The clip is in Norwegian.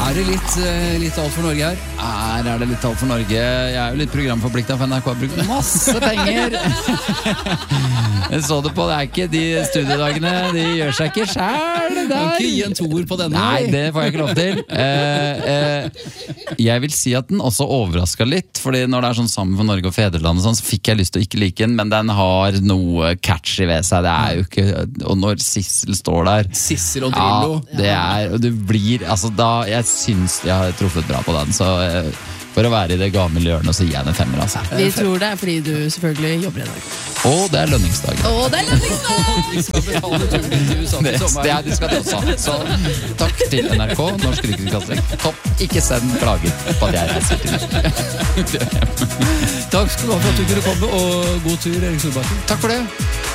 det litt alt for Norge her? Her er det litt alt for Norge. Jeg er jo litt programforpliktet, for NRK har brukt masse penger. Jeg så det på, det er ikke de studiedagene, de gjør seg ikke selv der. Kan ikke gi en toer på denne. Nei, det får jeg ikke lov til. Jeg vil si at den også overrasket litt, fordi når det er sånn Sammen for Norge og Fedreland og sånn, så fikk jeg lyst til å ikke like den, men den har noe catchy ved seg. Det er jo ikke, og når Sissel står der Sissel og Drillo. Ja, det er, og det blir, altså da, jeg synes jeg har truffet bra på den, så for å være i det gamle hjørnet, så gir jeg den 5, altså. Vi tror det er fordi du selvfølgelig jobber i dag. Og det er lønningsdag. Vi skal betale turen til USA til sommeren. Det skal det også. Så takk til NRK, Norsk Rikskringkasting. Topp, ikke send klager på at jeg reiser til. Takk skal du ha for at du kunne komme, og god tur, Erik Solbakken. Takk for det.